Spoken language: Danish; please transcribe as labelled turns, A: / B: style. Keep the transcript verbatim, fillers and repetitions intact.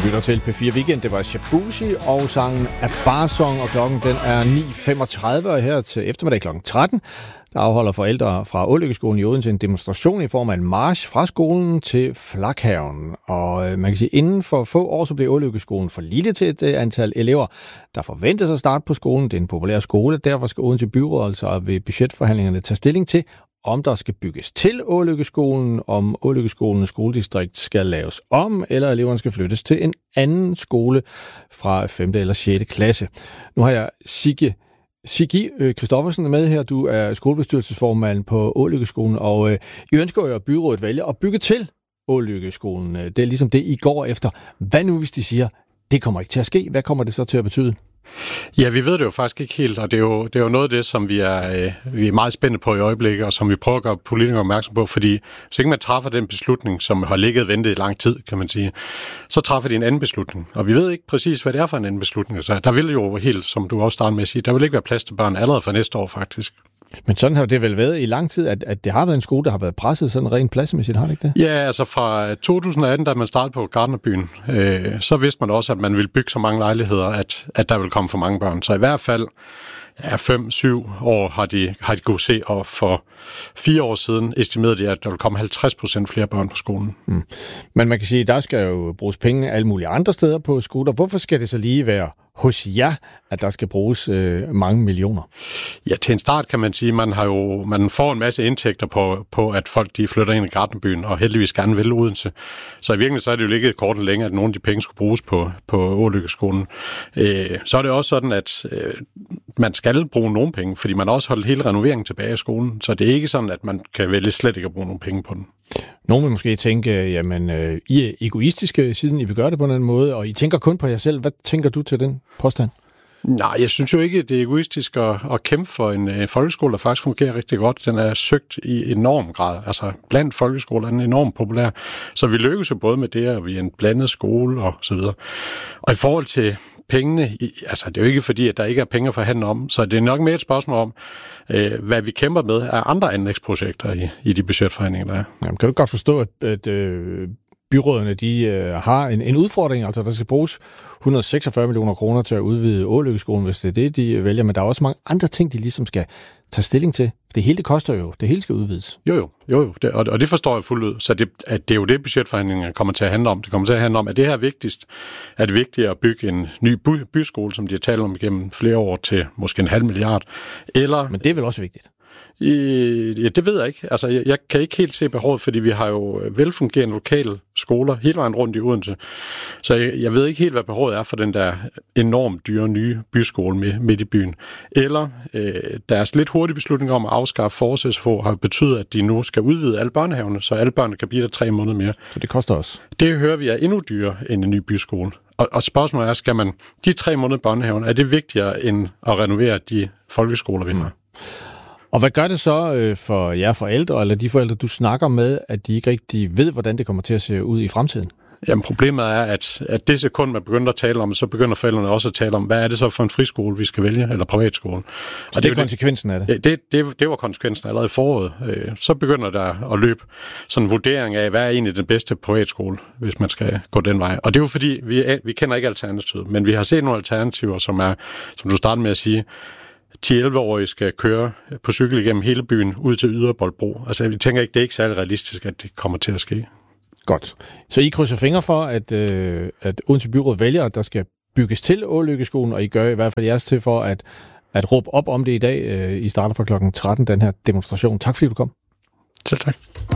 A: lytter til P fire Weekend. Det var Shabuzi og sangen Abarsong, og klokken den er ni femogtredive, og her til eftermiddag klokken tretten, der afholder forældre fra Ålykkeskolen i Odense en demonstration i form af en march fra skolen til Flakhaven. Og man kan sige, at inden for få år, så blev Ålykkeskolen for lille til et antal elever, der forventes at starte på skolen. Det er en populær skole, derfor skal Odense Byråd altså ved budgetforhandlingerne tage stilling til, om der skal bygges til Ålykkeskolen, om Ålykkeskolens skoledistrikt skal laves om, eller eleverne skal flyttes til en anden skole fra femte eller sjette klasse. Nu har jeg Sigge Sigge Christoffersen med her. Du er skolebestyrelsesformand på Ålykkeskolen, og øh, I ønsker jo, at byrådet vælger at bygge til Ålykkeskolen. Det er ligesom det, I går efter. Hvad nu, hvis de siger, det kommer ikke til at ske? Hvad kommer det så til at betyde?
B: Ja, vi ved det jo faktisk ikke helt, og det er jo, det er jo noget af det, som vi er, øh, vi er meget spændte på i øjeblikket, og som vi prøver at gøre politikere opmærksom på, fordi så ikke man træffer den beslutning, som har ligget og ventet i lang tid, kan man sige, så træffer de en anden beslutning. Og vi ved ikke præcis, hvad det er for en anden beslutning. Så der vil jo helt, som du også startede med at sige, der vil ikke være plads til børn allerede for næste år faktisk.
A: Men sådan har det vel været i lang tid, at, at det har været en skole, der har været presset sådan rent pladsmæssigt, har det ikke det?
B: Ja, altså fra to tusind atten, da man startede på Gartnerbyen, øh, så vidste man også, at man ville bygge så mange lejligheder, at, at der ville komme for mange børn. Så i hvert fald ja, fem, syv år har de, har de kunnet se, og for fire år siden estimerede de, at der vil komme halvtreds procent flere børn på skolen.
A: Mm. Men man kan sige, at der skal jo bruges penge alle mulige andre steder på skoler. Hvorfor skal det så lige være hos jer, at der skal bruges øh, mange millioner?
B: Ja, til en start kan man sige, man har jo man får en masse indtægter på, på at folk de flytter ind i Gartnerbyen, og heldigvis gerne vil Odense. Så i virkeligheden så er det jo ikke kort og længe, at nogle af de penge skulle bruges på, på Ålykkeskolen. Øh, så er det også sådan, at øh, man skal bruge nogle penge, fordi man har også holdt hele renoveringen tilbage i skolen. Så det er ikke sådan, at man kan vælge slet ikke at bruge nogle penge på den.
A: Nogle vil måske tænke, jamen, øh, I er egoistiske, siden I vil gøre det på en anden måde, og I tænker kun på jer selv. Hvad tænker du til den påstand?
B: Nej, jeg synes jo ikke, det er egoistisk at, at kæmpe for en øh, folkeskole, der faktisk fungerer rigtig godt. Den er søgt i enorm grad. Altså, blandt folkeskoler er den enormt populær. Så vi lykkes jo både med det, og vi er en blandet skole og så videre. Og i forhold til pengene, altså det er jo ikke fordi, at der ikke er penge at forhandle om, så det er nok mere et spørgsmål om, øh, hvad vi kæmper med af andre anlægsprojekter i, i de budgetforhandlinger, der er.
A: Jamen, kan du godt forstå, at, at øh, byrådene de, øh, har en, en udfordring, altså der skal bruges et hundrede og seksogfyrre millioner kroner til at udvide Ålykkeskolen, hvis det er det, de vælger, men der er også mange andre ting, de ligesom skal tage stilling til. Det hele det koster jo, det hele skal udvides.
B: Jo, jo, jo, jo. Det, og, og det forstår jeg fuldt ud. Så det, at det er jo det, budgetforhandlingerne kommer til at handle om. Det kommer til at handle om, at det her vigtigst, er det vigtigt at bygge en ny by, byskole, som de har talt om igennem flere år, til måske en halv milliard. Eller,
A: men det er vel også vigtigt?
B: I, ja, det ved jeg ikke. Altså, jeg, jeg kan ikke helt se behovet, fordi vi har jo velfungerende lokale skoler hele vejen rundt i Odense. Så jeg, jeg ved ikke helt, hvad behovet er for den der enormt dyre nye byskole med, midt i byen. Eller øh, deres lidt hurtige beslutning om at afskaffe forårs-S F O har betydet, at de nu skal udvide alle børnehavene, så alle børnene kan blive der tre måneder mere.
A: Så det koster også?
B: Det hører vi er endnu dyrere end en ny byskole. Og, og spørgsmålet er, skal man de tre måneder børnehaven, er det vigtigere end at renovere de folkeskoler, vi har? Mm.
A: Og hvad gør det så øh, for jer forældre, eller de forældre, du snakker med, at de ikke rigtig ved, hvordan det kommer til at se ud i fremtiden?
B: Jamen problemet er, at, at det sekund, man begynder at tale om det, så begynder forældrene også at tale om, hvad er det så for en friskole, vi skal vælge, eller privatskole.
A: Så og det er konsekvensen af det?
B: Det, det, det, det var konsekvensen allerede i foråret. Så begynder der at løbe sådan en vurdering af, hvad er egentlig den bedste privatskole, hvis man skal gå den vej. Og det er jo fordi, vi, vi kender ikke alternativet, men vi har set nogle alternativer, som er, som du startede med at sige, ti til elleve-årige skal køre på cykel igennem hele byen ud til Yderboldbro. Altså, vi tænker ikke, det er ikke særlig realistisk, at det kommer til at ske.
A: Godt. Så I krydser fingre for, at, øh, at Odense Byråd vælger, at der skal bygges til Ålykkeskolen, og I gør i hvert fald jeres til for at, at råbe op om det i dag. Øh, I starter fra klokken tretten, den her demonstration. Tak fordi du kom.
B: Selv tak.